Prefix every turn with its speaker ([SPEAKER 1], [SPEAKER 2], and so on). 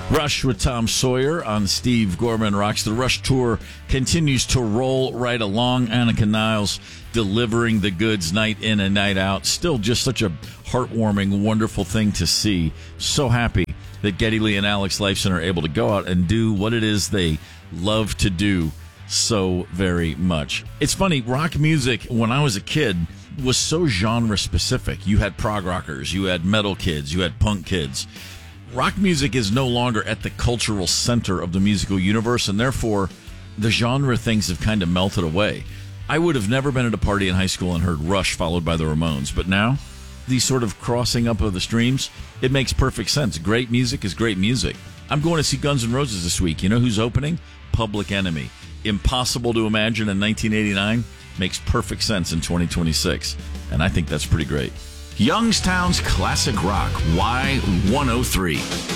[SPEAKER 1] Rush with Tom Sawyer on Steve Gorman Rocks. The Rush tour continues to roll right along. Annika Niles delivering the goods night in and night out. Still just such a heartwarming, wonderful thing to see. So happy that Geddy Lee and Alex Lifeson are able to go out and do what it is they love to do so very much. It's funny, rock music, when I was a kid, was so genre specific. You had prog rockers, you had metal kids, you had punk kids. Rock music is no longer at the cultural center of the musical universe, and therefore the genre things have kind of melted away. I would have never been at a party in high school and heard Rush followed by the Ramones, but now, these sort of crossing up of the streams, it makes perfect sense. Great music is great music. I'm going to see Guns N' Roses this week. You know who's opening? Public Enemy. Impossible to imagine in 1989, makes perfect sense in 2026, and I think that's pretty great.
[SPEAKER 2] Youngstown's Classic Rock, Y103.